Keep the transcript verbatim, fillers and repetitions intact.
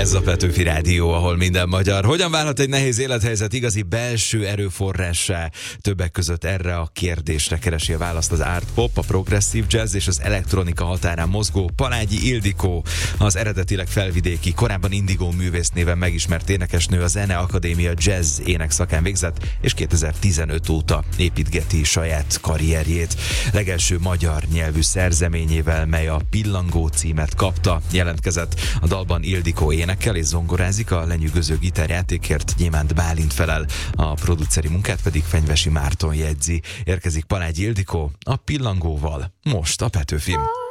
Ez a Petőfi Rádió, ahol minden magyar. Hogyan válhat egy nehéz élethelyzet igazi belső erőforrássá? Többek között erre a kérdésre keresi a választ az art pop, a progresszív jazz és az elektronika határán mozgó Palágyi Ildikó, az eredetileg felvidéki, korábban Indigo művész néven megismert énekesnő, a Zeneakadémia jazz énekszakán végzett, és kétezer-tizenöt óta építgeti saját karrierjét. Legelső magyar nyelvű szerzeményével, mely a Pillangó címet kapta, jelentkezett. A dalban Ildikó énekel és zongorázik, a lenyűgöző gitárjátékért Gyémánt Bálint felel, a produceri munkát pedig Fenyvesi Márton jegyzi. Érkezik Palágyi Ildikó a Pillangóval, most a Petőfin.